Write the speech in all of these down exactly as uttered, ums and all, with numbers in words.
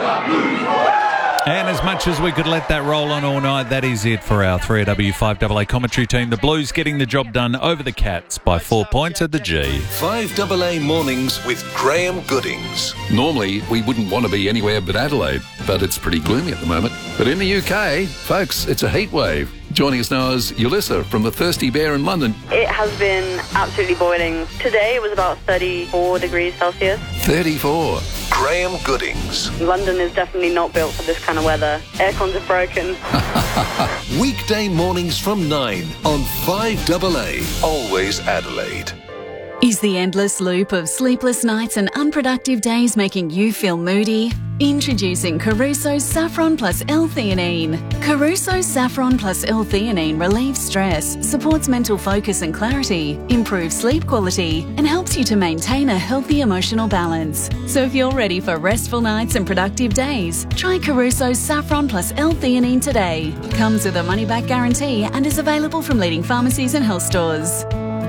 And as much as we could let that roll on all night, that is it for our three W five A A commentary team. The Blues getting the job done over the Cats by four points at the G. five A A mornings with Graham Goodings. Normally, we wouldn't want to be anywhere but Adelaide, but it's pretty gloomy at the moment. But in the U K, folks, it's a heat wave. Joining us now is Ulissa from the Thirsty Bear in London. It has been absolutely boiling. Today it was about thirty-four degrees Celsius. thirty-four. Graham Goodings. London is definitely not built for this kind of weather. Aircons are broken. Weekday mornings from nine on five A A. Always Adelaide. Is the endless loop of sleepless nights and unproductive days making you feel moody? Introducing Caruso's Saffron Plus L-Theanine. Caruso's Saffron Plus L-Theanine relieves stress, supports mental focus and clarity, improves sleep quality, and helps you to maintain a healthy emotional balance. So if you're ready for restful nights and productive days, try Caruso's Saffron Plus L-Theanine today. Comes with a money-back guarantee and is available from leading pharmacies and health stores.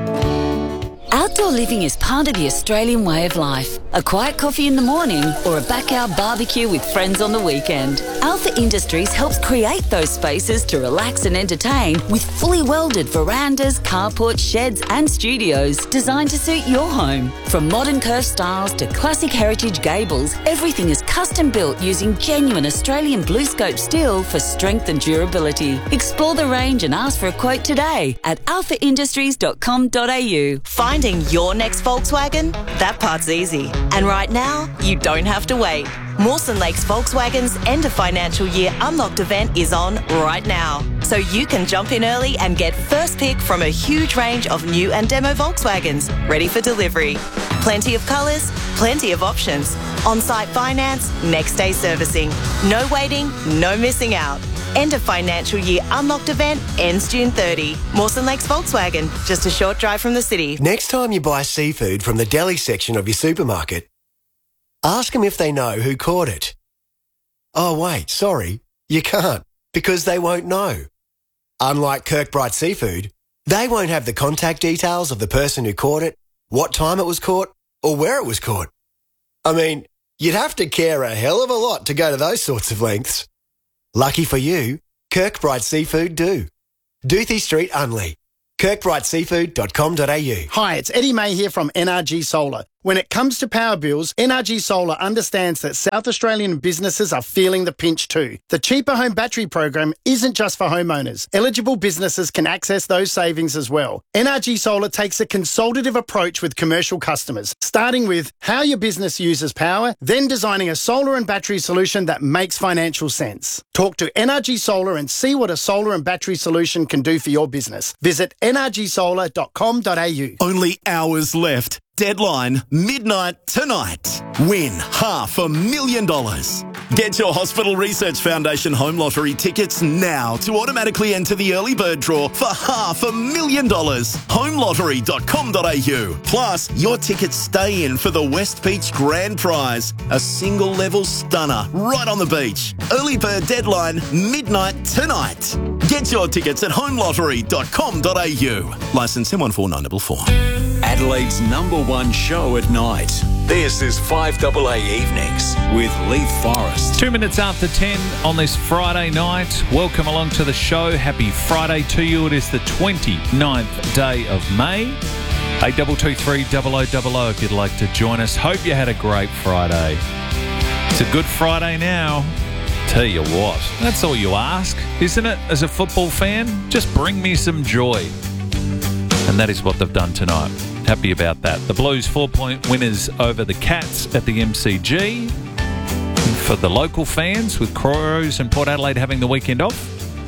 Outdoor living is part of the Australian way of life. A quiet coffee in the morning or a backyard barbecue with friends on the weekend. Alpha Industries helps create those spaces to relax and entertain with fully welded verandas, carports, sheds and studios designed to suit your home. From modern curved styles to classic heritage gables, everything is custom built using genuine Australian blue scope steel for strength and durability. Explore the range and ask for a quote today at alpha industries dot com dot a u. Finding your next Volkswagen? That part's easy. And right now, you don't have to wait. Mawson Lakes Volkswagen's end of financial year Unlocked event is on right now. So you can jump in early and get first pick from a huge range of new and demo Volkswagens ready for delivery. Plenty of colours, plenty of options. On-site finance, next day servicing. No waiting, no missing out. End of financial year Unlocked event ends June thirtieth. Mawson Lakes Volkswagen, just a short drive from the city. Next time you buy seafood from the deli section of your supermarket, ask them if they know who caught it. Oh wait, sorry, you can't, because they won't know. Unlike Kirkbride Seafood, they won't have the contact details of the person who caught it, what time it was caught, or where it was caught. I mean, you'd have to care a hell of a lot to go to those sorts of lengths. Lucky for you, Kirkbride Seafood do. Doothie Street, Unley. kirkbride seafood dot com dot a u. Hi, it's Eddie May here from N R G Solar. When it comes to power bills, N R G Solar understands that South Australian businesses are feeling the pinch too. The Cheaper Home Battery program isn't just for homeowners. Eligible businesses can access those savings as well. N R G Solar takes a consultative approach with commercial customers, starting with how your business uses power, then designing a solar and battery solution that makes financial sense. Talk to N R G Solar and see what a solar and battery solution can do for your business. Visit n r g solar dot com dot a u. Only hours left. Deadline, midnight tonight. Win half a million dollars. Get your Hospital Research Foundation Home Lottery tickets now to automatically enter the early bird draw for half a million dollars. home lottery dot com dot a u. Plus, your tickets stay in for the West Beach Grand Prize, a single level stunner right on the beach. Early bird deadline, midnight tonight. Get your tickets at home lottery dot com dot a u. Licence M one four nine four four. Adelaide's number one show at night. This is five A A Evenings with Leith Forrest. Two minutes after ten on this Friday night. Welcome along to the show. Happy Friday to you. It is the twenty-ninth day of May. eight two two three double oh double oh if you'd like to join us. Hope you had a great Friday. It's a good Friday now. Tell you what, that's all you ask, isn't it? As a football fan, just bring me some joy. And that is what they've done tonight. Happy about that. The Blues four-point winners over the Cats at the M C G. For the local fans, with Crows and Port Adelaide having the weekend off,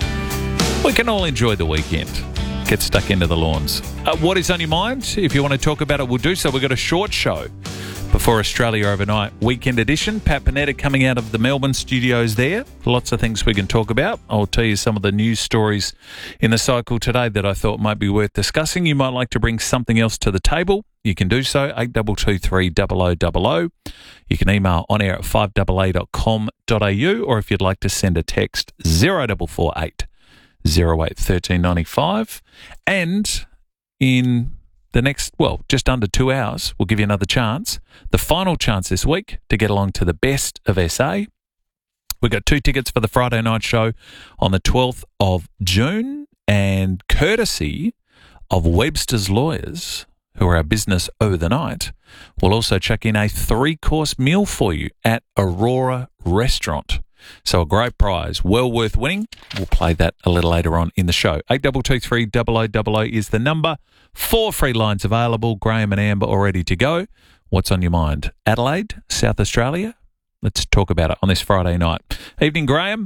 we can all enjoy the weekend. Get stuck into the lawns. Uh, what is on your mind? If you want to talk about it, we'll do so. We've got a short show before Australia Overnight Weekend Edition. Pat Panetta coming out of the Melbourne studios there. Lots of things we can talk about. I'll tell you some of the news stories in the cycle today that I thought might be worth discussing. You might like to bring something else to the table. You can do so, eight two two three double oh double oh. You can email on air at five a a dot com dot a u, or if you'd like to send a text, zero four four eight zero eight one three nine five. And in the next, well, just under two hours, we'll give you another chance. The final chance this week to get along to the Best of S A. We've got two tickets for the Friday night show on the twelfth of June, and courtesy of Webster's Lawyers, who are our business over the night, we'll also check in a three-course meal for you at Aurora Restaurant. So a great prize, well worth winning. We'll play that a little later on in the show. eight two two three, double oh double oh is the number. Four free lines available. Graham and Amber all ready to go. What's on your mind? Adelaide, South Australia? Let's talk about it on this Friday night. Evening, Graham.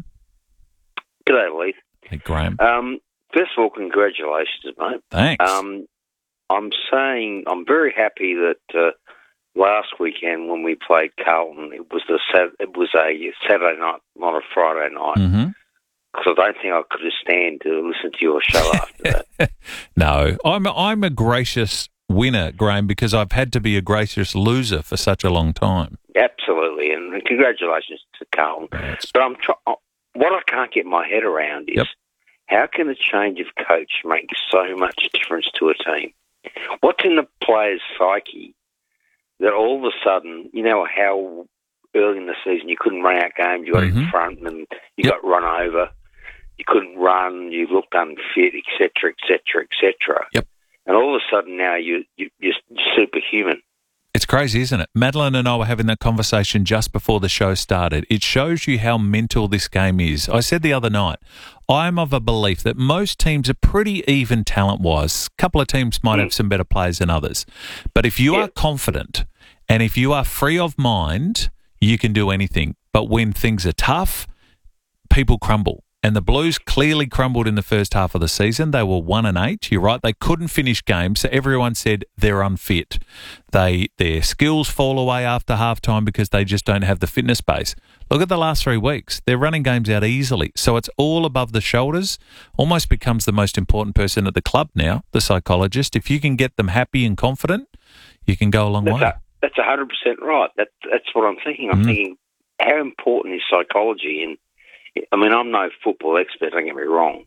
G'day, Lee. Hey, Graham. Um, first of all, congratulations, mate. Thanks. Um, I'm saying I'm very happy that uh, last weekend when we played Carlton, it was a it was a Saturday night, not a Friday night. Mm-hmm. Because I don't think I could have stand to listen to your show after that. No, I'm a, I'm a gracious winner, Graham, because I've had to be a gracious loser for such a long time. Absolutely, and congratulations to Carlton. Thanks. But I'm try- what I can't get my head around is Yep. how can a change of coach make so much difference to a team? What's in the player's psyche that all of a sudden, you know how early in the season you couldn't run out games, you got Mm-hmm. in front and you Yep. got run over, you couldn't run, you looked unfit, et cetera, et cetera, et cetera. Yep. And all of a sudden now you, you, you're superhuman. It's crazy, isn't it? Madeline and I were having that conversation just before the show started. It shows you how mental this game is. I said the other night, I'm of a belief that most teams are pretty even talent-wise. A couple of teams might mm. have some better players than others. But if you yeah. are confident and if you are free of mind, you can do anything. But when things are tough, people crumble. And the Blues clearly crumbled in the first half of the season. They were one and eight. You're right. They couldn't finish games. So everyone said they're unfit. They their skills fall away after halftime because they just don't have the fitness base. Look at the last three weeks. They're running games out easily. So it's all above the shoulders. Almost becomes the most important person at the club now, the psychologist. If you can get them happy and confident, you can go a long that's way. A, that's one hundred percent right. That, that's what I'm thinking. I'm mm. thinking, how important is psychology in I mean, I'm no football expert, don't get me wrong,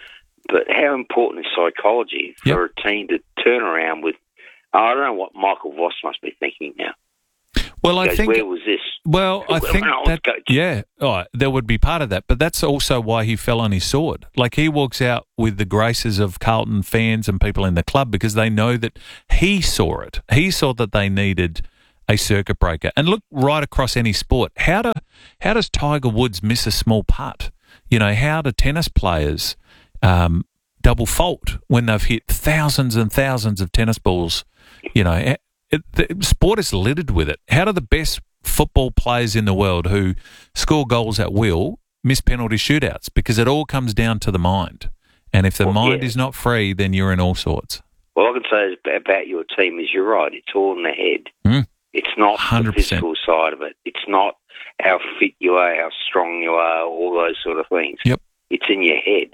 but how important is psychology for yep. a team to turn around with, oh, I don't know what Michael Voss must be thinking now. Well, I goes, think... Where was this? Well, I think that, yeah, oh, there would be part of that, but that's also why he fell on his sword. Like, he walks out with the graces of Carlton fans and people in the club because they know that he saw it. He saw that they needed a circuit breaker. And look right across any sport. How do how does Tiger Woods miss a small putt? You know, how do tennis players um, double fault when they've hit thousands and thousands of tennis balls? You know, it, it, the sport is littered with it. How do the best football players in the world who score goals at will miss penalty shootouts? Because it all comes down to the mind. And if the well, mind yeah. is not free, then you're in all sorts. Well, I can say about your team is you're right. It's all in the head. Mm. It's not one hundred percent. The physical side of it. It's not how fit you are, how strong you are, all those sort of things. Yep. It's in your head.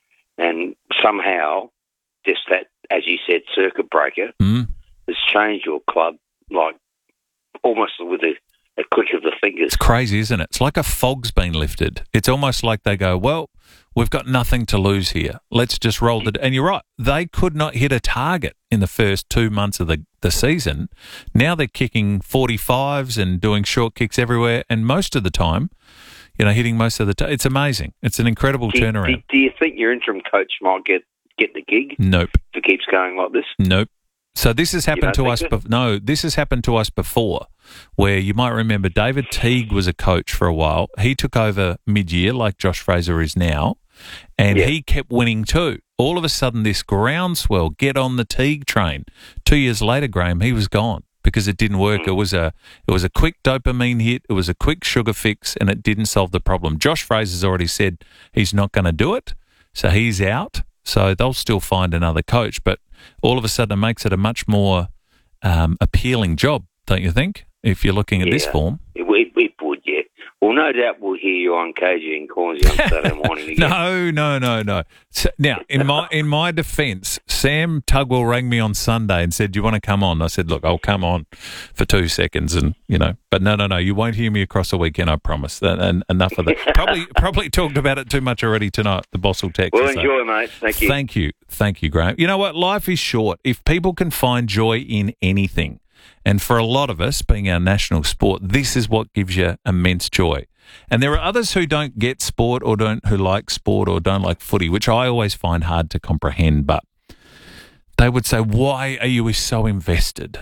And somehow, just that, as you said, circuit breaker mm. has changed your club, like almost with a, a click of the fingers. It's crazy, isn't it? It's like a fog's been lifted. It's almost like they go, well, we've got nothing to lose here. Let's just roll the... And you're right. They could not hit a target in the first two months of the, the season. Now they're kicking forty-fives and doing short kicks everywhere. And most of the time, you know, hitting most of the time. It's amazing. It's an incredible do, turnaround. Do, do you think your interim coach might get, get the gig? Nope. If it keeps going like this? Nope. So this has happened to us. Be- no, this has happened to us before, where you might remember David Teague was a coach for a while. He took over mid-year, like Josh Fraser is now, and yeah. he kept winning too. All of a sudden, this groundswell, get on the Teague train. Two years later, Graham, he was gone because it didn't work. Mm. It was a it was a quick dopamine hit. It was a quick sugar fix, and it didn't solve the problem. Josh Fraser's already said he's not going to do it, so he's out. So they'll still find another coach, but all of a sudden it makes it a much more um, appealing job, don't you think, if you're looking at yeah, this form? It, it, it would, yeah. Well, no doubt we'll hear you on K G and Cornsey on Saturday morning again. no, no, no, no. So, now, in my in my defence, Sam Tugwell rang me on Sunday and said, do you want to come on? I said, look, I'll come on for two seconds and, you know, but no, no, no, you won't hear me across the weekend, I promise. And, and enough of that. Probably probably talked about it too much already tonight, the boss will text. Well, enjoy, so. mate. Thank you. Thank you. Thank you, Graham. You know what? Life is short. If people can find joy in anything, and for a lot of us, being our national sport, this is what gives you immense joy. And there are others who don't get sport or don't who like sport or don't like footy, which I always find hard to comprehend. But they would say, why are you so invested?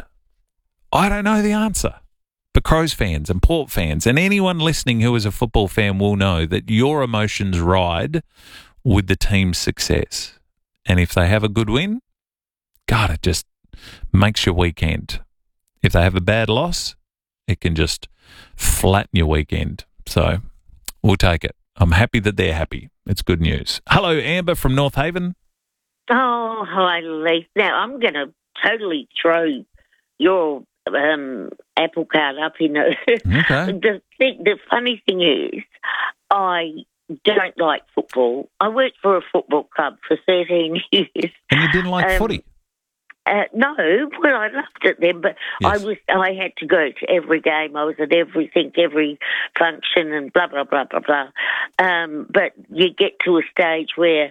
I don't know the answer. But Crows fans and Port fans and anyone listening who is a football fan will know that your emotions ride with the team's success. And if they have a good win, God, it just makes your weekend. If they have a bad loss, it can just flatten your weekend. So we'll take it. I'm happy that they're happy. It's good news. Hello, Amber from North Haven. Oh, hi, Lee. Now, I'm going to totally throw your um, apple cart up in it. Okay. the, thing, the funny thing is, I don't like football. I worked for a football club for thirteen years. And you didn't like um, footy? Uh, no, well, I loved it then, but Yes. I was I had to go to every game. I was at everything, every function, and blah blah blah blah blah. Um, but you get to a stage where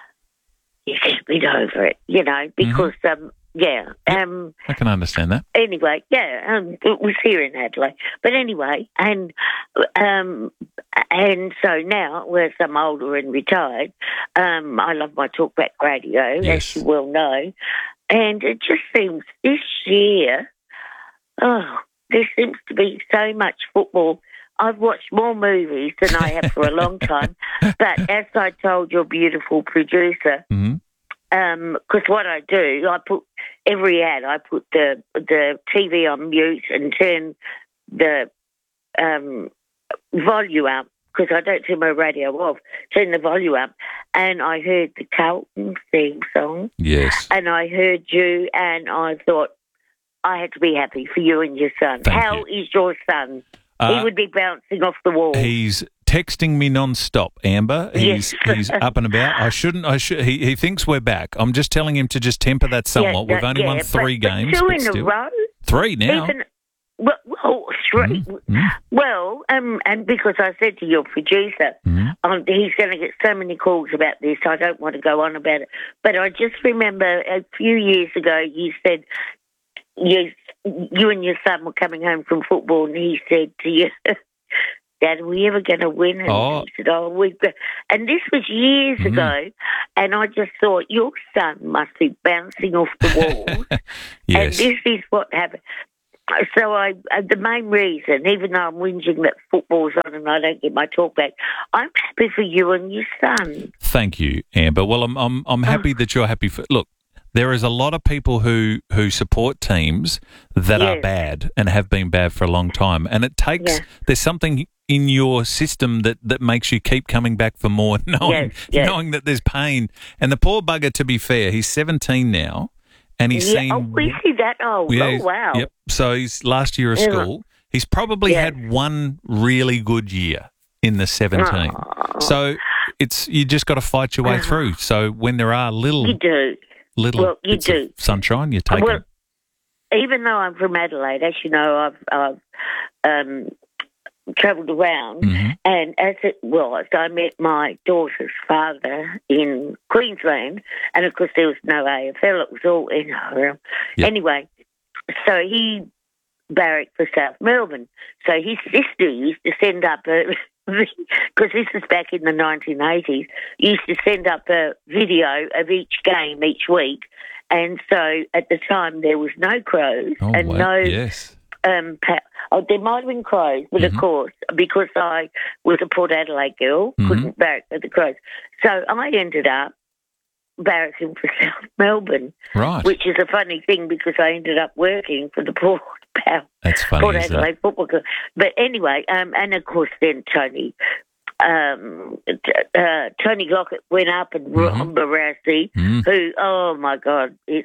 you get a bit over it, you know, because Mm-hmm. um, yeah. Um, I can understand that. Anyway, yeah, um, it was here in Adelaide. But anyway, and um, and so now, as I'm older and retired, um, I love my talkback radio, Yes. as you well know. And it just seems this year, oh, there seems to be so much football. I've watched more movies than I have for a long time. But as I told your beautiful producer, Mm-hmm. because what I do, I put every ad, I put the the T V on mute and turn the um, volume up, because I don't turn my radio off, turn the volume up, and I heard the Carlton theme song. Yes. And I heard you, and I thought I had to be happy for you and your son. Thank How you. is your son? Uh, he would be bouncing off the wall. He's texting me non-stop, Amber. He's Yes. he's up and about. I shouldn't. I should. He, he thinks we're back. I'm just telling him to just temper that somewhat. Yeah, We've only yeah, won but- three but games. Two but in still. a row? Three now. Even, well, well three. Mm-hmm. Well, um, and because I said to your producer, Mm-hmm. um, he's going to get so many calls about this, I don't want to go on about it. But I just remember a few years ago you said you, you and your son were coming home from football, and he said to you, Dad, are we ever going to win? And Oh. he said, oh, we've got... And this was years Mhm. ago, and I just thought, your son must be bouncing off the wall. Yes. And this is what happened. So I, uh, the main reason, even though I'm whinging that football's on and I don't get my talk back, I'm happy for you and your son. Thank you, Amber. Well, I'm I'm I'm happy that you're happy for. Look, there is a lot of people who who support teams that are Yes. bad and have been bad for a long time, and it takes. Yes. There's something in your system that, that makes you keep coming back for more, knowing Yes, yes. knowing that there's pain. And the poor bugger, to be fair, he's seventeen now, and he's yeah, seen. oh, we see that. Oh, Yeah, oh wow. Yep. So he's last year of Yeah. school. He's probably Yeah. had one really good year in the seventeen. Oh. So it's you just got to fight your way Uh-huh. through. So when there are little You do. little Well, you bits of do. sunshine, you take Well, them. even though I'm from Adelaide, as you know, I've, I've um, travelled around, Mhm. and as it was, I met my daughter's father in Queensland, and of course there was no A F L; it was all N R L. Yep. Anyway, so he barracked for South Melbourne. So his sister used to send up a because this is back in the nineteen eighties. Used to send up a video of each game each week. And so at the time there was no Crows Oh, and wow. no Yes. um, pa- oh, there might have been Crows, but Mhm. of course, because I was a Port Adelaide girl, Mhm. couldn't barrack for the Crows. So I ended up barracking for South Melbourne, Right. which is a funny thing because I ended up working for the Port, That's funny, Port isn't it? Adelaide Football Club. But anyway, um, and of course then Tony... Um, t- uh, Tony Lockett went up and Mhm. Ron Barassi, Mhm. who, oh my God, it,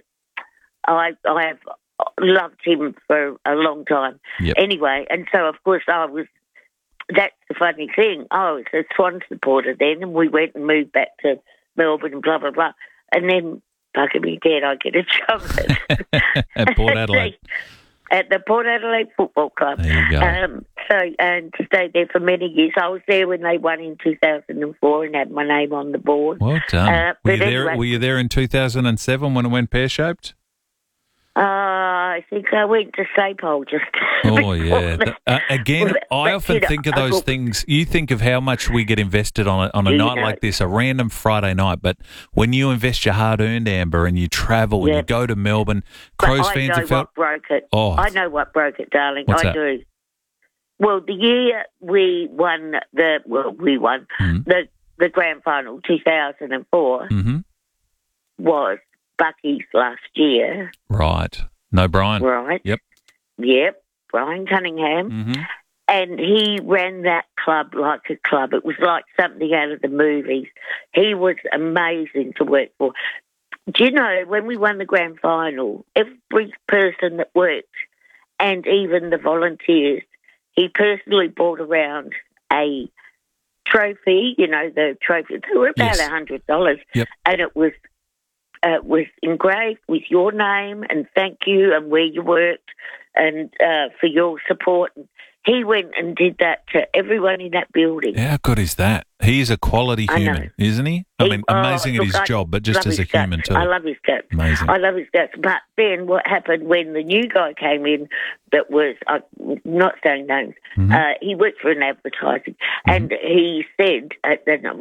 I I have loved him for a long time. Yep. Anyway, and so of course I was. That's the funny thing. I was a Swan supporter then, and we went and moved back to Melbourne and blah blah blah. And then, bugger me dead, I get a job at, At Port Adelaide. at the Port Adelaide Football Club. There you go. Um, so and stayed there for many years. I was there when they won in two thousand four and had my name on the board. Well done. Uh, were you but there? anyway- Were you there in two thousand seven when it went pear shaped? Uh, I think I went to Sapole just. Oh, yeah. Uh, again, But, I but, often you know, think of I those thought- things. You think of how much we get invested on a, on a You night know. like this, a random Friday night. But when you invest your hard-earned, Amber, and you travel and Yeah. you go to Melbourne, But Crows I fans know have felt... what broke it. Oh. I know what broke it, darling. What's I that? do. Well, the year we won the well, we won Mm-hmm. the the grand final, two thousand and four, Mm-hmm. was Bucky's last year, Right. No, Brian. right? Yep. Yep, Brian Cunningham. Mm-hmm. And he ran that club like a club. It was like something out of the movies. He was amazing to work for. Do you know, when we won the grand final, every person that worked, and even the volunteers, he personally brought around a trophy, you know, the trophy. They were about Yes. a hundred dollars. Yep. And it was uh, was engraved with your name and thank you and where you worked and uh, for your support. He went and did that to everyone in that building. How good is that? He is a quality I know. human, isn't he? I He- mean, oh, amazing at look, his I job, but just love as a his guts. human too. I love his guts. Amazing. I love his guts. But then what happened when the new guy came in that was, I'm not saying names, Mhm. uh, he worked for an advertising, and he said, uh, that, um,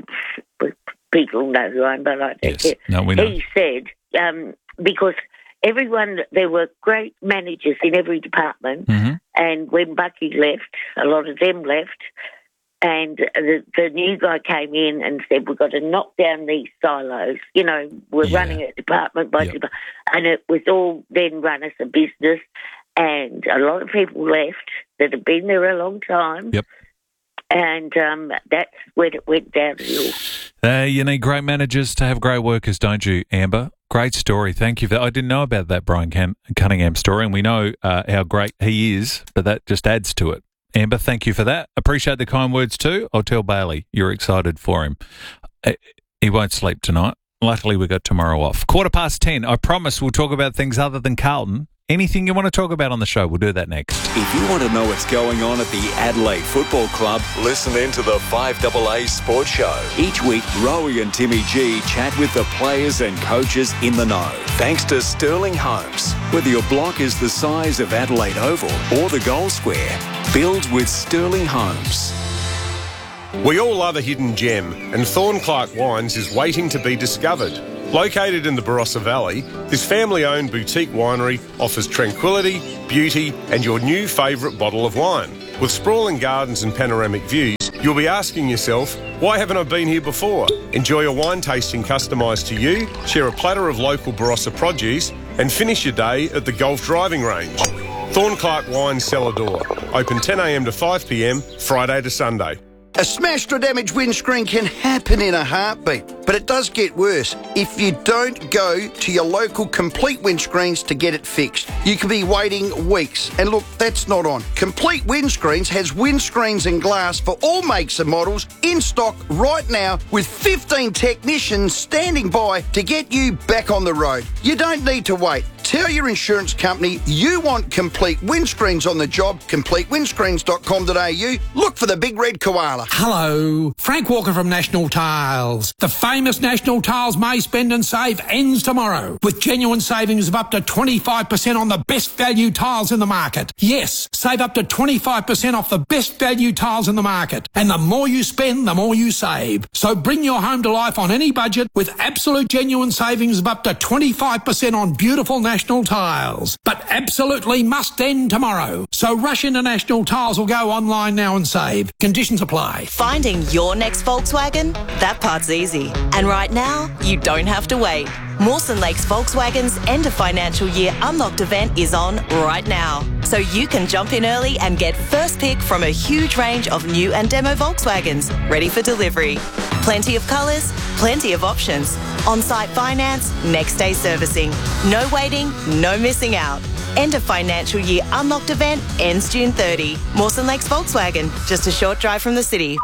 people know who I am, but I don't Yes. care. No, we know. He said, um, because everyone, there were great managers in every department, Mm-hmm. and when Bucky left, a lot of them left, and the, the new guy came in and said, we've got to knock down these silos. You know, we're Yeah. running it department by Yep. department. And it was all then run as a business. And a lot of people left that had been there a long time. Yep. And um, that's when it went downhill. Uh, you need great managers to have great workers, don't you, Amber? Great story. Thank you for that. I didn't know about that Brian Cam- Cunningham story, and we know uh, how great he is, but that just adds to it. Amber, thank you for that. Appreciate the kind words too. I'll tell Bailey you're excited for him. Uh, He won't sleep tonight. Luckily, we got tomorrow off. Quarter past ten. I promise we'll talk about things other than Carlton. Anything you want to talk about on the show, we'll do that next. If you want to know what's going on at the Adelaide Football Club, listen in to the five A A Sports Show. Each week, Rowie and Timmy G chat with the players and coaches in the know. Thanks to Sterling Homes. Whether your block is the size of Adelaide Oval or the Gold Square, build with Sterling Homes. We all love a hidden gem, and Thornclark Wines is waiting to be discovered. Located in the Barossa Valley, this family-owned boutique winery offers tranquility, beauty, and your new favourite bottle of wine. With sprawling gardens and panoramic views, you'll be asking yourself, why haven't I been here before? Enjoy a wine tasting customised to you, share a platter of local Barossa produce, and finish your day at the golf driving range. Thornclark Wines Cellar Door. Open ten a m to five p m, Friday to Sunday. A smashed or damaged windscreen can happen in a heartbeat, but it does get worse if you don't go to your local Complete Windscreens to get it fixed. You could be waiting weeks, and look, that's not on. Complete Windscreens has windscreens and glass for all makes and models in stock right now with fifteen technicians standing by to get you back on the road. You don't need to wait. Tell your insurance company you want Complete Windscreens on the job, complete windscreens dot com dot a u. Look for the big red koala. Hello, Frank Walker from National Tiles. The famous National Tiles May Spend and Save ends tomorrow with genuine savings of up to twenty-five percent on the best value tiles in the market. Yes, save up to twenty-five percent off the best value tiles in the market. And the more you spend, the more you save. So bring your home to life on any budget with absolute genuine savings of up to twenty-five percent on beautiful National Tiles. But absolutely must end tomorrow. So rush into National Tiles or go online now and save. Conditions apply. Finding your next Volkswagen? That part's easy. And right now, you don't have to wait. Mawson Lakes Volkswagen's end of financial year unlocked event is on right now. So you can jump in early and get first pick from a huge range of new and demo Volkswagens ready for delivery. Plenty of colours, plenty of options. On-site finance, next day servicing. No waiting, no missing out. End of financial year unlocked event ends June thirtieth. Mawson Lakes Volkswagen, just a short drive from the city.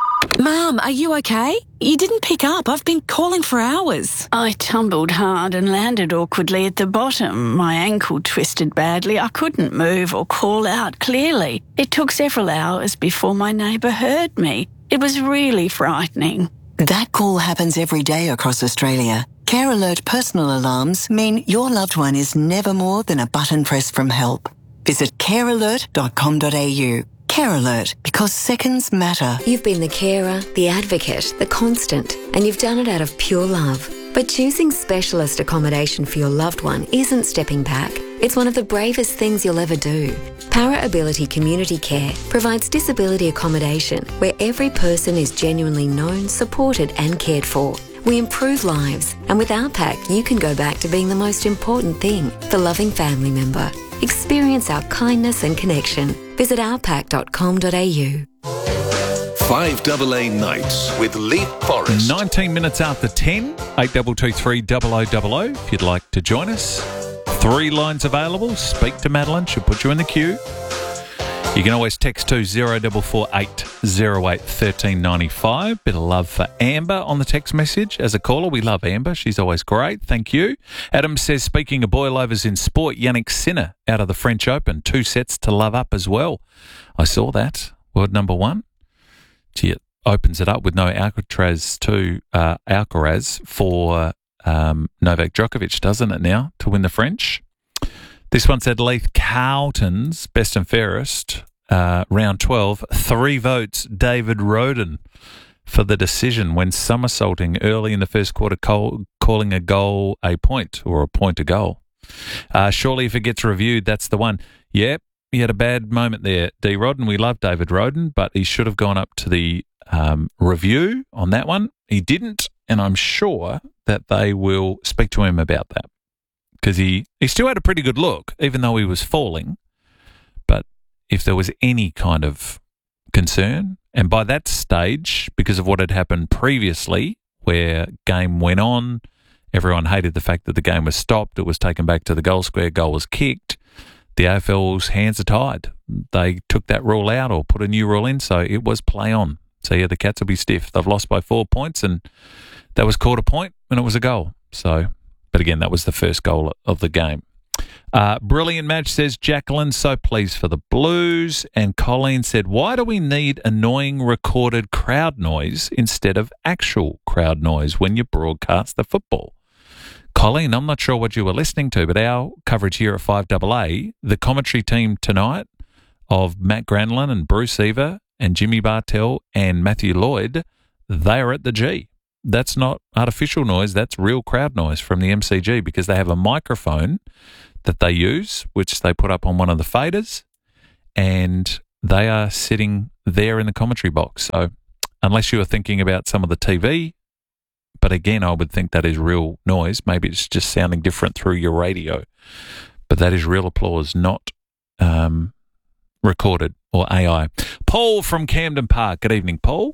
Mum, are you okay? You didn't pick up. I've been calling for hours. I tumbled hard and landed awkwardly at the bottom. My ankle twisted badly. I couldn't move or call out clearly. It took several hours before my neighbour heard me. It was really frightening. That call happens every day across Australia. Care Alert personal alarms mean your loved one is never more than a button press from help. Visit care alert dot com dot a u. Care Alert, because seconds matter. You've been the carer, the advocate, the constant, and you've done it out of pure love. But choosing specialist accommodation for your loved one isn't stepping back. It's one of the bravest things you'll ever do. Para Ability Community Care provides disability accommodation where every person is genuinely known, supported and cared for. We improve lives, and with our pack, you can go back to being the most important thing, the loving family member. Experience our kindness and connection. Visit our pack dot com dot a u. five double A Nights with Leap Forest. nineteen minutes after ten, eight two two three zero zero zero zero if you'd like to join us. Three lines available. Speak to Madeline. She'll put you in the queue. You can always text to zero four four eight zero eight one three nine five. Bit of love for Amber on the text message. As a caller, we love Amber. She's always great. Thank you. Adam says, speaking of boilovers in sport, Yannick Sinner out of the French Open. Two sets to love up as well. I saw that. World number one. Gee, it opens it up with no Alcaraz to uh, Alcaraz for um, Novak Djokovic, doesn't it now, to win the French? This one said Leith Carlton's best and fairest, uh, round twelve, three votes, David Roden for the decision when somersaulting early in the first quarter, call, calling a goal a point or a point a goal. Uh, surely if it gets reviewed, that's the one. Yep, he had a bad moment there, D. Roden. We love David Roden, but he should have gone up to the um, review on that one. He didn't, and I'm sure that they will speak to him about that. Because he, he still had a pretty good look, even though he was falling. But if there was any kind of concern, and by that stage, because of what had happened previously, where game went on, everyone hated the fact that the game was stopped, it was taken back to the goal square, goal was kicked, the A F L's hands are tied. They took that rule out or put a new rule in, so it was play on. So, yeah, the Cats will be stiff. They've lost by four points, and that was called a point, and it was a goal. So... But again, that was the first goal of the game. Uh, brilliant match, says Jacqueline. So pleased for the Blues. And Colleen said, why do we need annoying recorded crowd noise instead of actual crowd noise when you broadcast the football? Colleen, I'm not sure what you were listening to, but our coverage here at five double A, the commentary team tonight of Matt Granlund and Bruce Eva and Jimmy Bartell and Matthew Lloyd, they are at the G. That's not artificial noise. That's real crowd noise from the M C G because they have a microphone that they use, which they put up on one of the faders, and they are sitting there in the commentary box. So unless you are thinking about some of the T V, but again, I would think that is real noise. Maybe it's just sounding different through your radio, but that is real applause, not um, recorded or A I. Paul from Camden Park. Good evening, Paul.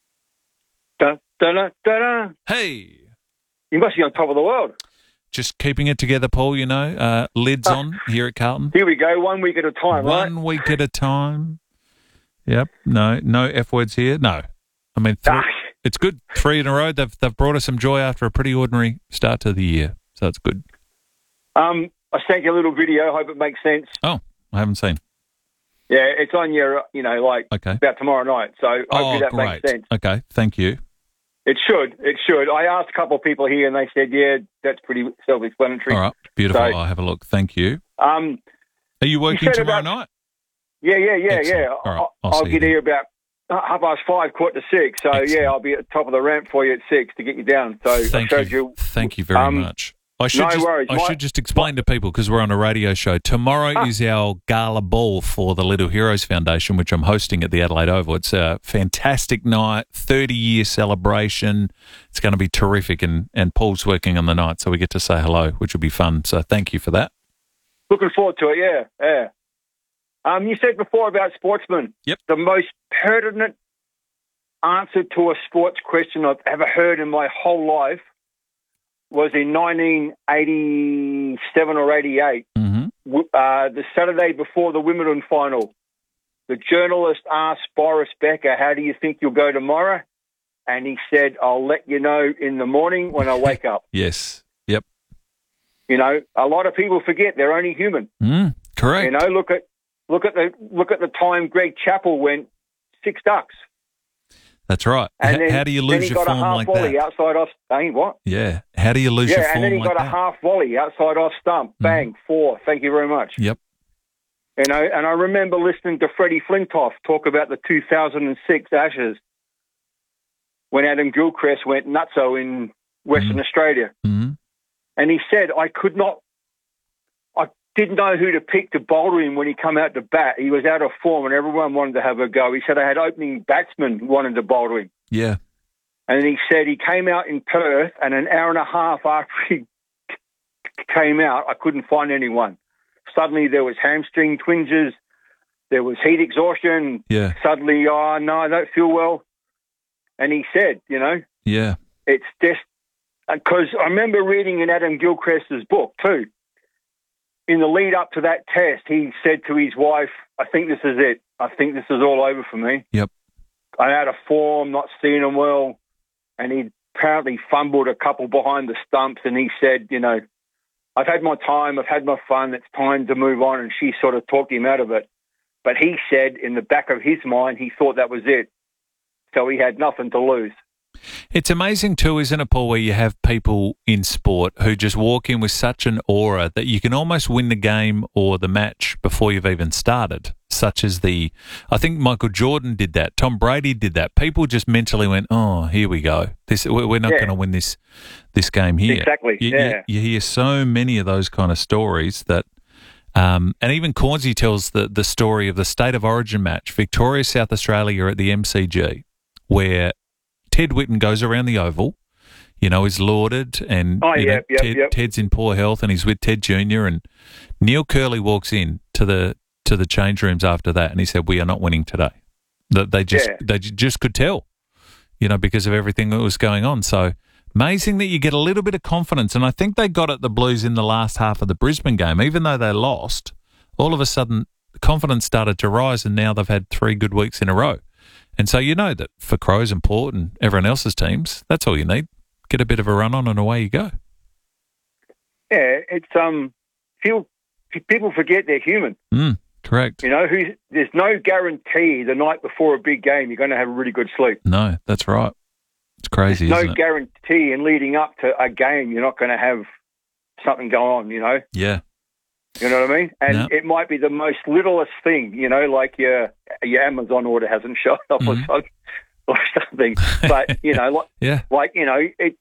Da, da, da, da. Hey. You must be on top of the world. Just keeping it together, Paul, you know. Uh, lids on here at Carlton. Here we go, one week at a time, one right? One week at a time. Yep. No, no F words here. No. I mean, th- it's good. Three in a row. They've, they've brought us some joy after a pretty ordinary start to the year. So it's good. Um, I sent you a little video. Hope it makes sense. Oh, I haven't seen. Yeah, it's on your, you know, like okay. about tomorrow night. So hopefully oh, that great. makes sense. Okay, thank you. It should. It should. I asked a couple of people here, and they said, "Yeah, that's pretty self-explanatory." All right, beautiful. So, I'll have a look. Thank you. Um, are you working you tomorrow about, night? Yeah, yeah, yeah, Excellent. yeah. All right, I'll, I'll see get you here about half past five, quarter to six. So Excellent. yeah, I'll be at the top of the ramp for you at six to get you down. So thank I showed you. you. Thank you very um, much. I should no just, worries. I My, should just explain to people because we're on a radio show. Tomorrow ah. is our gala ball for the Little Heroes Foundation, which I'm hosting at the Adelaide Oval. It's a fantastic night, thirty-year celebration. It's going to be terrific, and, and Paul's working on the night, so we get to say hello, which will be fun. So thank you for that. Looking forward to it, yeah, yeah. Um, you said before about sportsmen. Yep. The most pertinent answer to a sports question I've ever heard in my whole life was in nineteen eighty-seven or eighty-eight, mm-hmm. uh, the Saturday before the Wimbledon final. The journalist asked Boris Becker, how do you think you'll go tomorrow? And he said, I'll let you know in the morning when I wake up. Yes, yep. You know, a lot of people forget they're only human. Mm, correct. You know, look at look at the look at the time Greg Chappell went six ducks. That's right. And H- then, how do you lose then he your got form a half like volley that? Outside off, hey, what? Yeah. How do you lose yeah, your form and then he like got that? a half volley outside off stump. Bang, four. Thank you very much. Yep. You know, and I remember listening to Freddie Flintoff talk about the two thousand six Ashes when Adam Gilchrist went nutso in Western Mm. Australia. Mm-hmm. And he said, I could not, I didn't know who to pick to bowl him when he come out to bat. He was out of form and everyone wanted to have a go. He said, I had opening batsmen wanting to bowl him. Yeah. And he said he came out in Perth and an hour and a half after he came out, I couldn't find anyone. Suddenly there was hamstring twinges, there was heat exhaustion. Yeah. Suddenly, oh, no, I don't feel well. And he said, you know, Yeah. it's just, because I remember reading in Adam Gilchrist's book too, in the lead up to that test, he said to his wife, I think this is it. I think this is all over for me. Yep. I'm out of form, not seeing him well. And he apparently fumbled a couple behind the stumps and he said, you know, I've had my time, I've had my fun, it's time to move on. And she sort of talked him out of it. But he said in the back of his mind, he thought that was it. So he had nothing to lose. It's amazing too, isn't it, Paul, where you have people in sport who just walk in with such an aura that you can almost win the game or the match before you've even started, such as the, I think Michael Jordan did that, Tom Brady did that. People just mentally went, oh, here we go. This We're not Yeah. going to win this this game here. Exactly, You, yeah. you, you hear so many of those kind of stories that, um, and even Cornsey tells the, the story of the State of Origin match, Victoria, South Australia at the M C G, where Ted Whitten goes around the oval, you know, is lauded and Oh, you know, yep, yep, Ted, yep. Ted's in poor health and he's with Ted Junior and Neil Curley walks in to the to the change rooms after that and he said, we are not winning today. That they just Yeah. they j- just could tell, you know, because of everything that was going on. So amazing that you get a little bit of confidence. And I think they got at the Blues in the last half of the Brisbane game. Even though they lost, all of a sudden the confidence started to rise and now they've had three good weeks in a row. And so you know that for Crows and Port and everyone else's teams, that's all you need. Get a bit of a run on and away you go. Yeah, it's, um, feel, people forget they're human. Mm, correct. You know, who's, there's no guarantee the night before a big game you're going to have a really good sleep. No, that's right. It's crazy, There's isn't no it? guarantee in leading up to a game you're not going to have something go on, you know? Yeah. You know what I mean? And No. it might be the most littlest thing, you know, like your your Amazon order hasn't shown up or, some, or something. But, you know, like, Yeah. like, you know, it.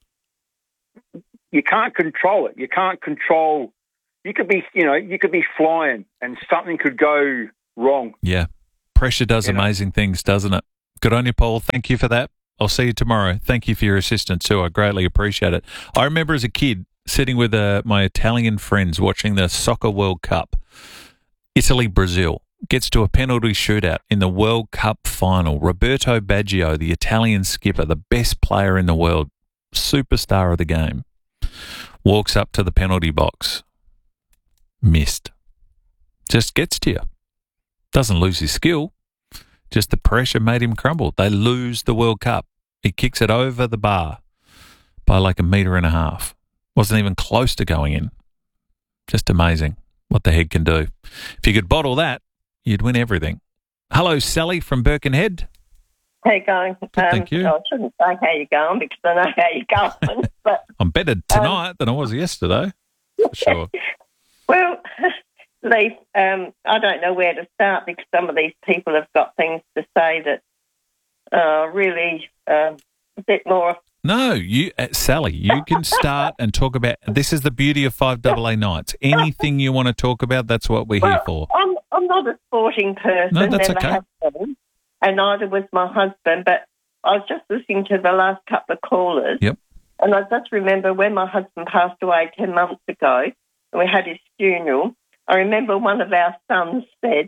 You can't control it. You can't control. You could be, you know, you could be flying and something could go wrong. Yeah. Pressure does You know. amazing things, doesn't it? Good on you, Paul. Thank you for that. I'll see you tomorrow. Thank you for your assistance too. I greatly appreciate it. I remember as a kid sitting with uh, my Italian friends watching the Soccer World Cup. Italy, Brazil gets to a penalty shootout in the World Cup final. Roberto Baggio, the Italian skipper, the best player in the world, superstar of the game, walks up to the penalty box. Missed. Just gets to you. Doesn't lose his skill. Just the pressure made him crumble. They lose the World Cup. He kicks it over the bar by like a metre and a half. Wasn't even close to going in. Just amazing what the head can do. If you could bottle that, you'd win everything. Hello, Sally from Birkenhead. How you going? Um, thank you. I shouldn't say how you going because I know how you're going. But I'm better tonight than I was yesterday, for sure. well, Leif, um, I don't know where to start because some of these people have got things to say that are really uh, a bit more. No, you, uh, Sally, you can start and talk about. This is the beauty of five double A nights. Anything you want to talk about, that's what we're well, here for. I'm I'm not a sporting person. No, that's never okay. have been, and neither was my husband. But I was just listening to the last couple of callers. Yep. And I just remember when my husband passed away ten months ago, and we had his funeral. I remember one of our sons said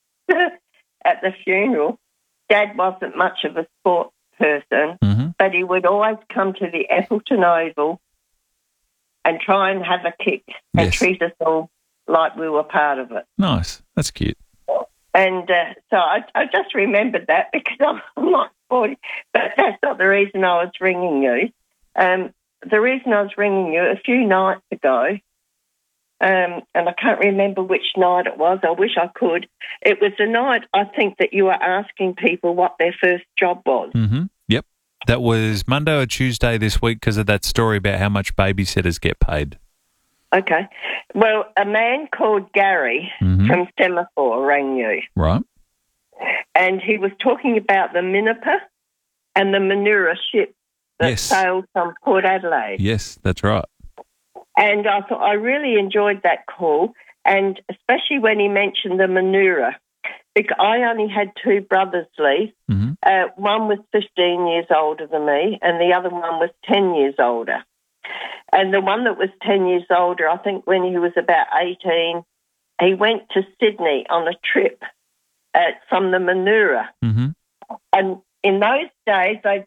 at the funeral, Dad wasn't much of a sports person, mm-hmm. but he would always come to the Appleton Oval and try and have a kick and Yes. treat us all like we were part of it. Nice. That's cute. And uh, so I, I just remembered that because I'm, I'm not sporty, but that's not the reason I was ringing you. Um, the reason I was ringing you a few nights ago, um, and I can't remember which night it was. I wish I could. It was the night I think that you were asking people what their first job was. Mm-hmm. Yep. That was Monday or Tuesday this week because of that story about how much babysitters get paid. Okay. Well, a man called Gary Mhm. from Semaphore rang you, Right. and he was talking about the Minnipa and the Manura ship that Yes. sailed from Port Adelaide. Yes, that's right. And I thought I really enjoyed that call, and especially when he mentioned the Manura, because I only had two brothers, Lee. Mm-hmm. Uh, one was fifteen years older than me, and the other one was ten years older. And the one that was ten years older, I think when he was about eighteen, he went to Sydney on a trip uh, from the Manura. Mm-hmm. And in those days, they'd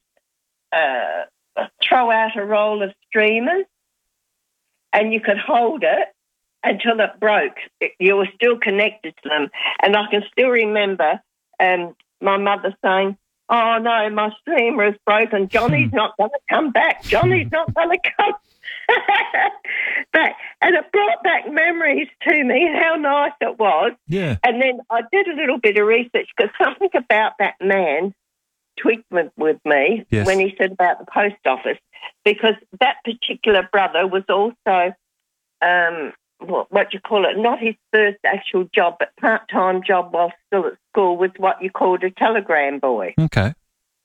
uh, throw out a roll of streamers, and you could hold it until it broke. It- You were still connected to them. And I can still remember um, my mother saying, "Oh, no, my streamer is broken. Johnny's not going to come back. Johnny's not going to come back." And it brought back memories to me, how nice it was. Yeah. And then I did a little bit of research because something about that man tweaked with, with me Yes. when he said about the post office, because that particular brother was also, um, what, what do you call it, not his first actual job, but part-time job while still at school was what you called a telegram boy. Okay.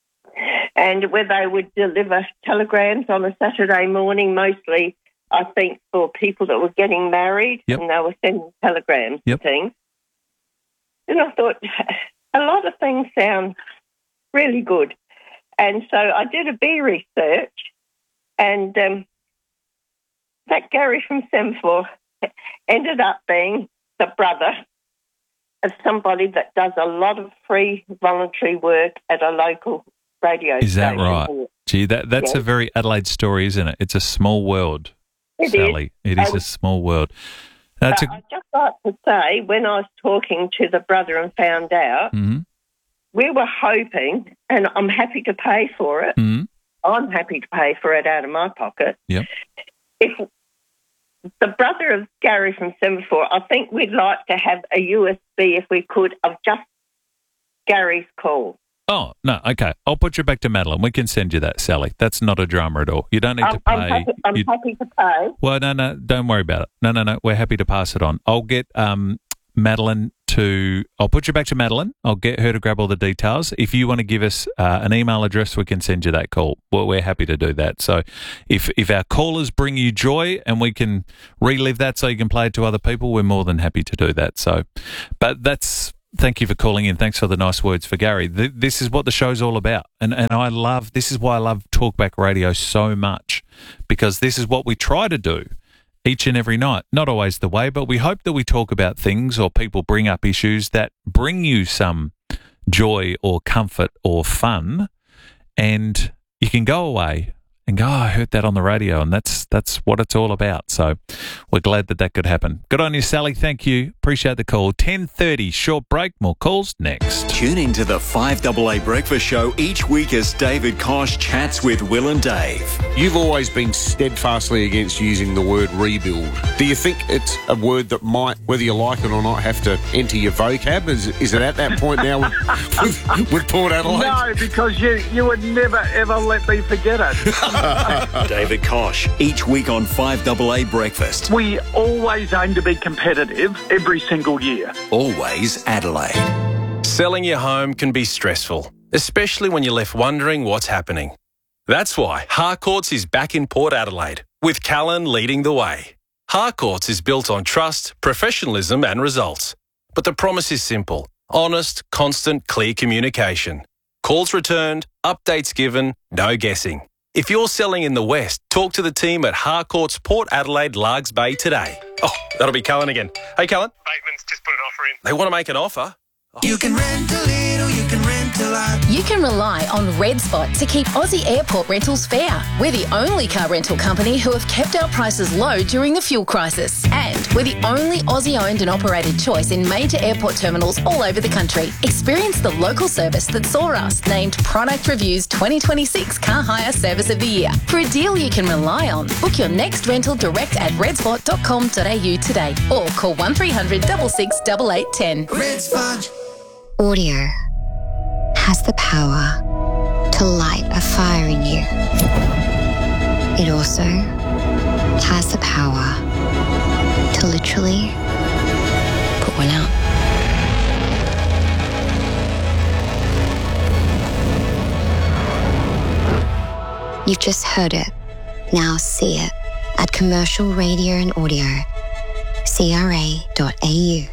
And where they would deliver telegrams on a Saturday morning, mostly, I think, for people that were getting married, Yep. and they were sending telegrams Yep. and things. And I thought, a lot of things sound really good. And so I did a bee research, and um, that Gary from Semaphore ended up being the brother of somebody that does a lot of free voluntary work at a local radio Is that station. right? Gee, that that's Yeah. a very Adelaide story, isn't it? It's a small world, It Sally. is. It is Um, a small world. That's But a, I'd just like to say, when I was talking to the brother and found out, Mhm. we were hoping, and I'm happy to pay for it. Mhm. I'm happy to pay for it out of my pocket. Yep. If the brother of Gary from Semaphore, I think we'd like to have a U S B, if we could, of just Gary's call. Oh, no, okay. I'll put you back to Madeline. We can send you that, Sally. That's not a drama at all. You don't need I'm, to pay. I'm, happy, I'm you- happy to pay. Well, no, no, don't worry about it. No, no, no. We're happy to pass it on. I'll get um, Madeline to, I'll put you back to Madeline. I'll get her to grab all the details. If you want to give us uh, an email address, we can send you that call. Well, we're happy to do that. So if, if our callers bring you joy and we can relive that so you can play it to other people, we're more than happy to do that. So, but that's, thank you for calling in. Thanks for the nice words for Gary. Th- this is what the show's all about. And and I love, this is why I love Talkback Radio so much, because this is what we try to do each and every night. Not always the way, but we hope that we talk about things or people bring up issues that bring you some joy or comfort or fun, and you can go away and go, oh, I heard that on the radio, and that's that's what it's all about. So we're glad that that could happen. Good on you, Sally. Thank you. Appreciate the call. ten thirty, short break. More calls next. Tune into the five A A Breakfast Show each week as David Kosh chats with Will and Dave. You've always been steadfastly against using the word rebuild. Do you think it's a word that might, whether you like it or not, have to enter your vocab? Is, is it at that point now with, with, with Port Adelaide? No, because you, you would never, ever let me forget it. David Kosh, each week on five A A Breakfast. We always aim to be competitive every single year. Always Adelaide. Selling your home can be stressful, especially when you're left wondering what's happening. That's why Harcourts is back in Port Adelaide, with Callan leading the way. Harcourts is built on trust, professionalism and results. But the promise is simple: honest, constant, clear communication. Calls returned, updates given, no guessing. If you're selling in the West, talk to the team at Harcourts Port Adelaide Largs Bay today. Oh, that'll be Callan again. Hey, Callan. Bateman's just put an offer in. They want to make an offer. You can rent a little, you can rent a lot. You can rely on Red Spot to keep Aussie airport rentals fair. We're the only car rental company who have kept our prices low during the fuel crisis. And we're the only Aussie-owned and operated choice in major airport terminals all over the country. Experience the local service that saw us named Product Review's twenty twenty-six Car Hire Service of the Year. For a deal you can rely on, book your next rental direct at redspot dot com dot a u today or call one three hundred six six eight eight one zero. Red Spot. Audio has the power to light a fire in you. It also has the power to literally put one out. You've just heard it. Now see it at Commercial Radio and Audio, C R A dot A U.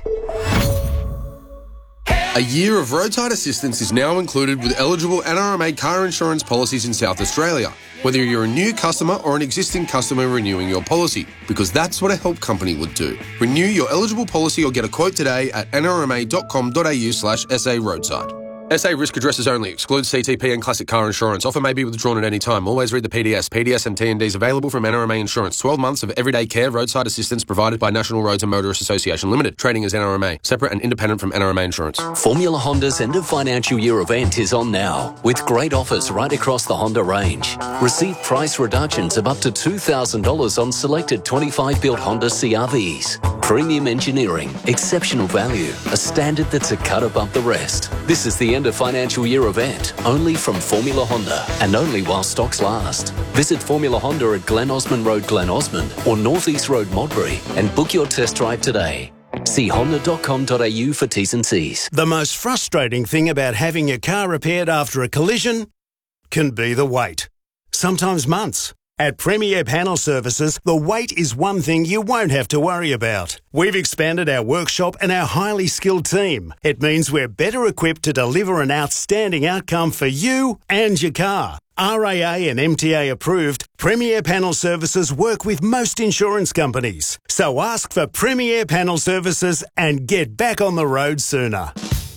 A year of roadside assistance is now included with eligible N R M A car insurance policies in South Australia, whether you're a new customer or an existing customer renewing your policy, because that's what a help company would do. Renew your eligible policy or get a quote today at n r m a dot com dot a u slash s a roadside. S A risk addresses only. Excludes C T P and classic car insurance. Offer may be withdrawn at any time. Always read the P D S. P D S and T and Ds available from N R M A Insurance. twelve months of everyday care roadside assistance provided by National Roads and Motorists Association Limited. Trading as N R M A. Separate and independent from N R M A Insurance. Formula Honda's end of financial year event is on now, with great offers right across the Honda range. Receive price reductions of up to two thousand dollars on selected twenty-five built Honda C R Vs. Premium engineering, exceptional value, a standard that's a cut above the rest. This is the end of financial year event, only from Formula Honda, and only while stocks last. Visit Formula Honda at Glen Osmond Road, Glen Osmond, or North East Road, Modbury, and book your test drive today. See honda dot com dot a u for T's and C's. The most frustrating thing about having your car repaired after a collision can be the wait. Sometimes months. At Premier Panel Services, the wait is one thing you won't have to worry about. We've expanded our workshop and our highly skilled team. It means we're better equipped to deliver an outstanding outcome for you and your car. R A A and M T A approved, Premier Panel Services work with most insurance companies. So ask for Premier Panel Services and get back on the road sooner.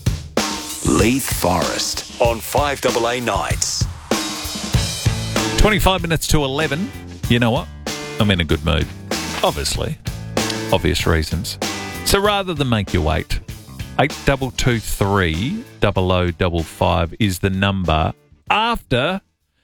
Leith Forest on five A A Nights. twenty-five minutes to eleven. You know what? I'm in a good mood. Obviously. Obvious reasons. So rather than make you wait, eight two two three, zero zero five five is the number after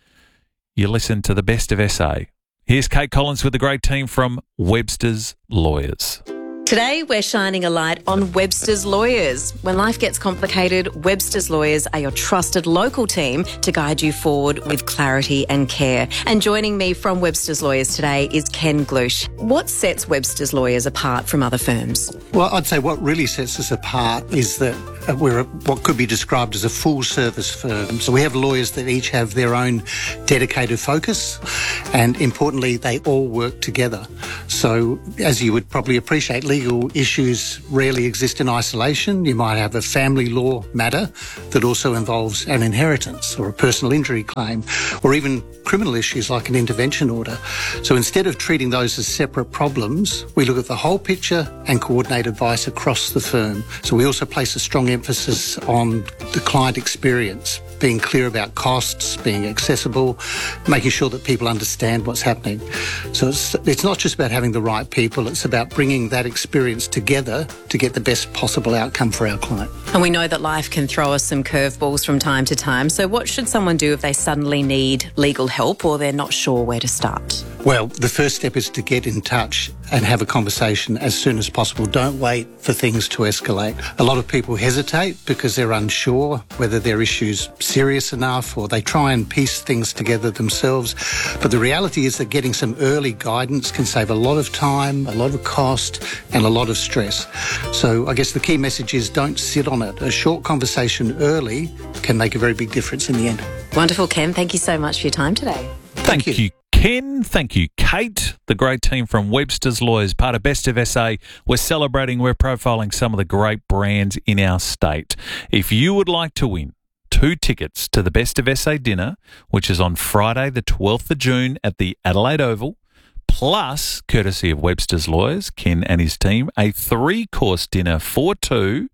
you listen to the best of S A. Here's Kate Collins with the great team from Webster's Lawyers. Today, we're shining a light on Webster's Lawyers. When life gets complicated, Webster's Lawyers are your trusted local team to guide you forward with clarity and care. And joining me from Webster's Lawyers today is Ken Glush. What sets Webster's Lawyers apart from other firms? Well, I'd say what really sets us apart is that we're a, what could be described as a full-service firm. So we have lawyers that each have their own dedicated focus, and importantly, they all work together. So, as you would probably appreciate, legal issues rarely exist in isolation. You might have a family law matter that also involves an inheritance or a personal injury claim, or even criminal issues like an intervention order. So instead of treating those as separate problems, we look at the whole picture and coordinate advice across the firm. So we also place a strong emphasis on the client experience, being clear about costs, being accessible, making sure that people understand what's happening. So it's, it's not just about having the right people, it's about bringing that experience together to get the best possible outcome for our client. And we know that life can throw us some curveballs from time to time. So what should someone do if they suddenly need legal help or they're not sure where to start? Well, the first step is to get in touch and have a conversation as soon as possible. Don't wait for things to escalate. A lot of people hesitate because they're unsure whether their issue's serious enough, or they try and piece things together themselves. But the reality is that getting some early guidance can save a lot of time, a lot of cost, and a lot of stress. So I guess the key message is don't sit on it. A short conversation early can make a very big difference in the end. Wonderful, Ken. Thank you so much for your time today. Thank, Thank you. you. Ken, thank you, Kate, the great team from Webster's Lawyers, part of Best of S A. We're celebrating, we're profiling some of the great brands in our state. If you would like to win two tickets to the Best of S A dinner, which is on Friday, the twelfth of June at the Adelaide Oval, plus, courtesy of Webster's Lawyers, Ken and his team, a three-course dinner for two,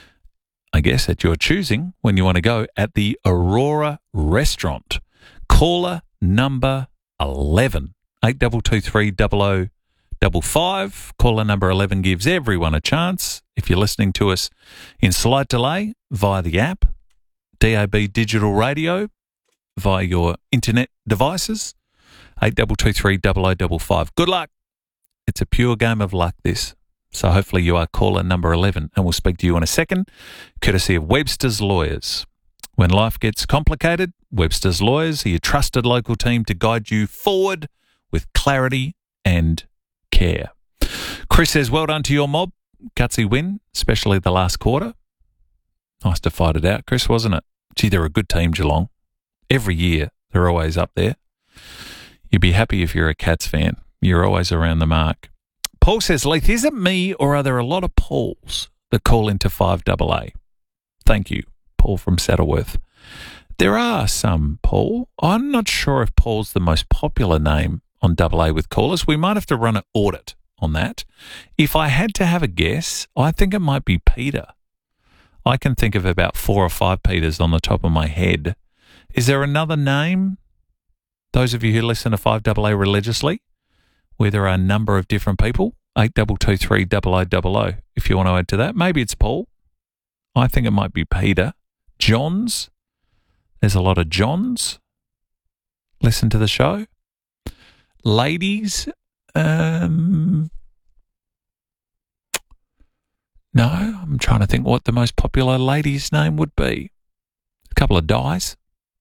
I guess at your choosing, when you want to go, at the Aurora Restaurant. Caller number eleven, eight two two three, zero zero five five. Caller number eleven gives everyone a chance. If you're listening to us in slight delay via the app, D A B Digital Radio, via your internet devices, eight two two three, zero zero five five. Good luck. It's a pure game of luck, this. So hopefully you are caller number eleven, and we'll speak to you in a second, courtesy of Webster's Lawyers. When life gets complicated, Webster's Lawyers are your trusted local team to guide you forward with clarity and care. Chris says, well done to your mob. Gutsy win, especially the last quarter. Nice to fight it out, Chris, wasn't it? Gee, they're a good team, Geelong. Every year, they're always up there. You'd be happy if you're a Cats fan. You're always around the mark. Paul says, Leith, is it me or are there a lot of Pauls that call into five double A? Thank you, Paul from Saddleworth. There are some, Paul. I'm not sure if Paul's the most popular name on double A with callers. We might have to run an audit on that. If I had to have a guess, I think it might be Peter. I can think of about four or five Peters on the top of my head. Is there another name, those of you who listen to five double A religiously, where there are a number of different people? eight two two three double O double O, if you want to add to that. Maybe it's Paul. I think it might be Peter. Johns. There's a lot of Johns. Listen to the show. Ladies. Um, no, I'm trying to think what the most popular lady's name would be. A couple of Dies.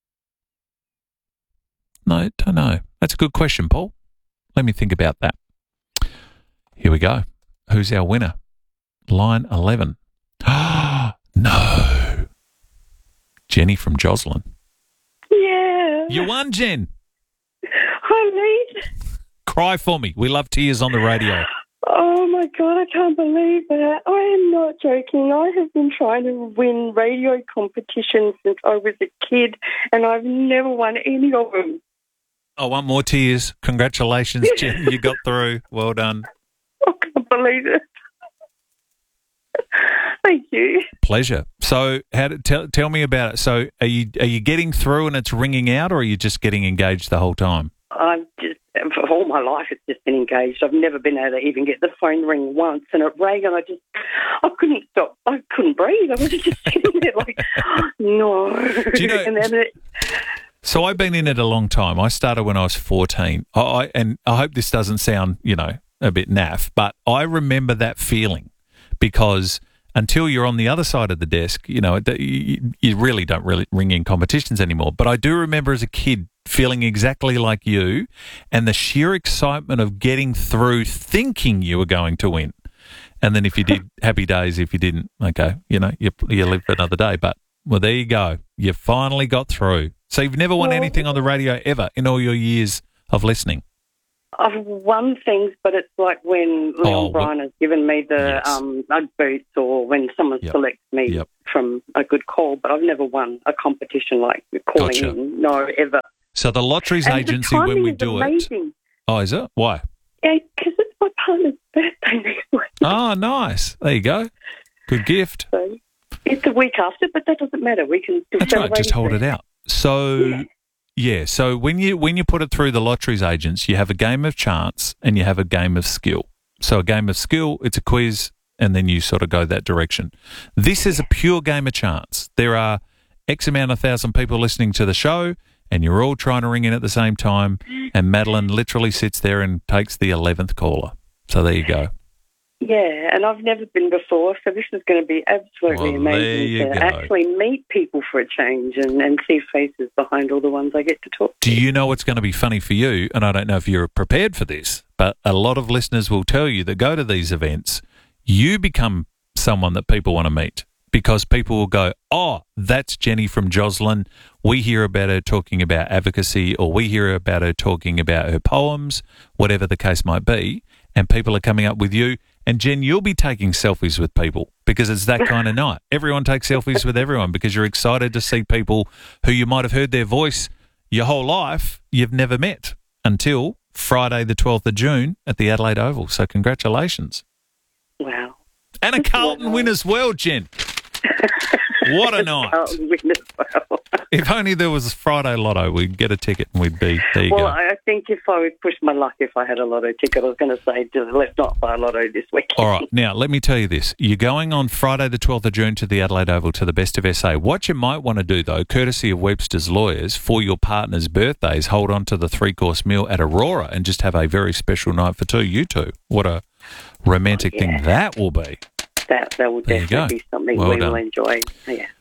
No, don't know. That's a good question, Paul. Let me think about that. Here we go. Who's our winner? Line eleven. No. Jenny from Joslin. Yeah. You won, Jen. Hi, Leith. Cry for me. We love tears on the radio. Oh, my God, I can't believe that. I am not joking. I have been trying to win radio competitions since I was a kid, and I've never won any of them. I want more tears. Congratulations, Jen. You got through. Well done. I can't believe it. Thank you. Pleasure. So, how to, tell tell me about it. So, are you are you getting through and it's ringing out, or are you just getting engaged the whole time? I've just, for all my life, it's just been engaged. I've never been able to even get the phone ring once, and it rang, and I just, I couldn't stop. I couldn't breathe. I was just sitting there like, no. Do you know? And then it, So I've been in it a long time. I started when I was fourteen. I, I and I hope this doesn't sound, you know, a bit naff, but I remember that feeling because until you're on the other side of the desk, you know, you, you really don't really ring in competitions anymore. But I do remember as a kid feeling exactly like you and the sheer excitement of getting through thinking you were going to win. And then if you did, happy days. If you didn't, okay, you know, you, you live for another day. But, well, there you go. You finally got through. So you've never won well, anything on the radio ever in all your years of listening? I've won things, but it's like when Leon Oh, Bryan well- has given me the Yes. um, Ugg boots, or when someone Yep. selects me Yep. from a good call, but I've never won a competition like calling Gotcha. in. No, ever. So the lotteries And agency, the when timing we is do amazing. it. Oh, is it? Why? Yeah, because it's my partner's birthday next week. Oh, nice. There you go. Good gift. So it's the week after, but that doesn't matter. We can still That's right. celebrate Just hold it out. So, Yeah. yeah. So when you when you put it through the lotteries agents, you have a game of chance and you have a game of skill. So a game of skill, it's a quiz, and then you sort of go that direction. This is a pure game of chance. There are X amount of thousand people listening to the show, and you're all trying to ring in at the same time. And Madeline literally sits there and takes the eleventh caller. So there you go. Yeah, and I've never been before, so this is going to be absolutely Well, there amazing you to go. actually meet people for a change and, and see faces behind all the ones I get to talk to. Do you know what's going to be funny for you? And I don't know if you're prepared for this, but a lot of listeners will tell you that go to these events, you become someone that people want to meet because people will go, oh, that's Jenny from Joslin. We hear about her talking about advocacy, or we hear about her talking about her poems, whatever the case might be, and people are coming up with you. And Jen, you'll be taking selfies with people because it's that kind of night. Everyone takes selfies with everyone because you're excited to see people who you might have heard their voice your whole life, you've never met until Friday the twelfth of June at the Adelaide Oval. So congratulations. Wow. And a Carlton win as well, Jen. What a night. Carlton win as well. If only there was Friday Lotto, we'd get a ticket and we'd be, there you Well, go. I think if I would push my luck, if I had a lotto ticket, I was going to say, let's not buy a lotto this weekend. All right. Now, let me tell you this. You're going on Friday the twelfth of June to the Adelaide Oval to the Best of S A. What you might want to do, though, courtesy of Webster's Lawyers, for your partner's birthdays, hold on to the three-course meal at Aurora and just have a very special night for two, you two. What a romantic Oh, yeah. thing that will be. That, that will There you definitely go. be something Well we done. will enjoy. Yeah.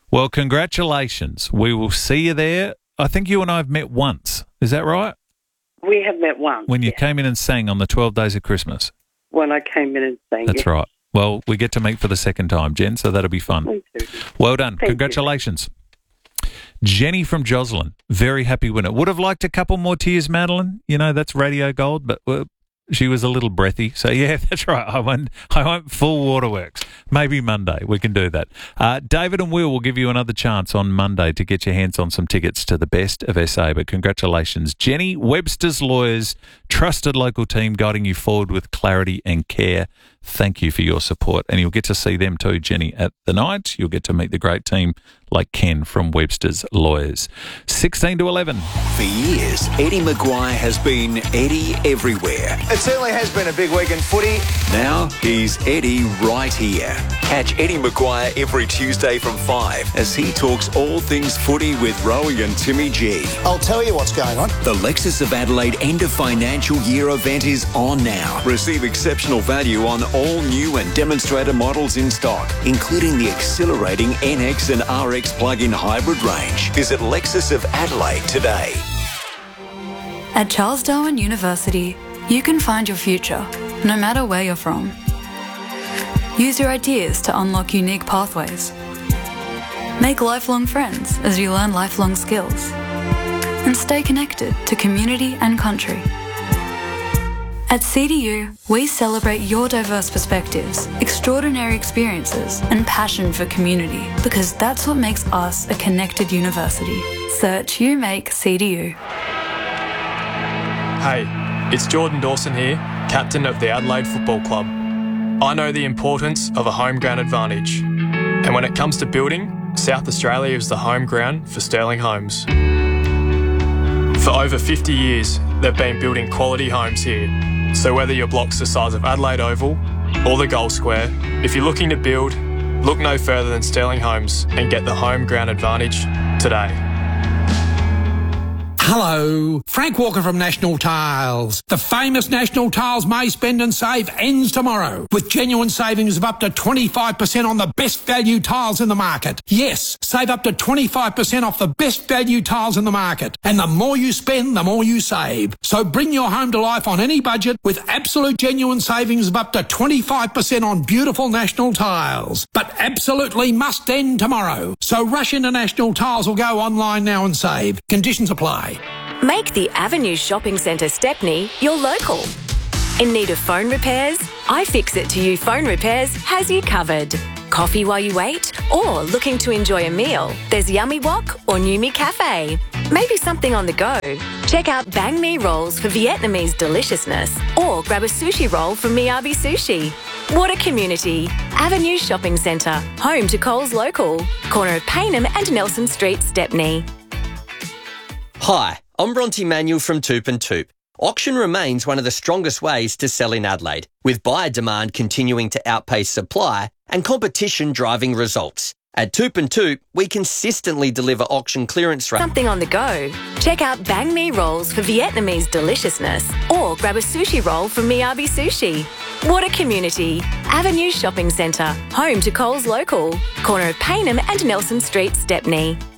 Well, congratulations. We will see you there. I think you and I have met once. Is that right? We have met once. When you yeah. came in and sang on the twelve Days of Christmas. When I came in and sang. That's yeah. right. Well, we get to meet for the second time, Jen, so that'll be fun. Me too. Well done. Thank Congratulations. You. Jenny from Joslin, very happy winner. Would have liked a couple more tears, Madeline. You know, that's radio gold, but uh, she was a little breathy. So, yeah, that's right. I went, I went full waterworks. Maybe Monday we can do that. Uh, David and Will will give you another chance on Monday to get your hands on some tickets to the best of S A. But congratulations, Jenny. Webster's Lawyers, trusted local team guiding you forward with clarity and care. Thank you for your support. And you'll get to see them too, Jenny, at the night. You'll get to meet the great team like Ken from Webster's Lawyers. sixteen to eleven. For years, Eddie Maguire has been Eddie everywhere. It certainly has been a big week in footy. Now he's Eddie right here. Catch Eddie Maguire every Tuesday from five as he talks all things footy with Rowie and Timmy G. I'll tell you what's going on. The Lexus of Adelaide end of financial year event is on now. Receive exceptional value on all new and demonstrator models in stock, including the exhilarating N X and R X plug-in hybrid range. Visit Lexus of Adelaide today. At Charles Darwin University, you can find your future, no matter where you're from. Use your ideas to unlock unique pathways. Make lifelong friends as you learn lifelong skills. And stay connected to community and country. At C D U, we celebrate your diverse perspectives, extraordinary experiences, and passion for community, because that's what makes us a connected university. Search You Make C D U. Hey, it's Jordan Dawson here, captain of the Adelaide Football Club. I know the importance of a home ground advantage. And when it comes to building, South Australia is the home ground for Sterling Homes. For over fifty years, they've been building quality homes here. So whether your block's the size of Adelaide Oval or the Gold Square, if you're looking to build, look no further than Sterling Homes and get the home ground advantage today. Hello, Frank Walker from National Tiles. The famous National Tiles May Spend and Save ends tomorrow with genuine savings of up to twenty-five percent on the best value tiles in the market. Yes, save up to twenty-five percent off the best value tiles in the market. And the more you spend, the more you save. So bring your home to life on any budget with absolute genuine savings of up to twenty-five percent on beautiful National Tiles. But absolutely must end tomorrow. So rush into National Tiles or go online now and save. Conditions apply. Make the Avenue Shopping Centre Stepney your local. In need of phone repairs? iFixit to You Phone Repairs has you covered. Coffee while you wait? Or looking to enjoy a meal? There's Yummy Wok or Numi Cafe. Maybe something on the go? Check out Bang Mi rolls for Vietnamese deliciousness. Or grab a sushi roll from Miyabi Sushi. What a community. Avenue Shopping Centre, home to Coles Local. Corner of Payneham and Nelson Street, Stepney. Hi, I'm Bronte Manuel from Toop and Toop. Auction remains one of the strongest ways to sell in Adelaide, with buyer demand continuing to outpace supply and competition driving results. At Toop and Toop, we consistently deliver auction clearance rates. Something on the go? Check out Bang Mi rolls for Vietnamese deliciousness. Or grab a sushi roll from Miyabi Sushi. What a community. Avenue Shopping Centre, home to Coles Local. Corner of Payneham and Nelson Street, Stepney.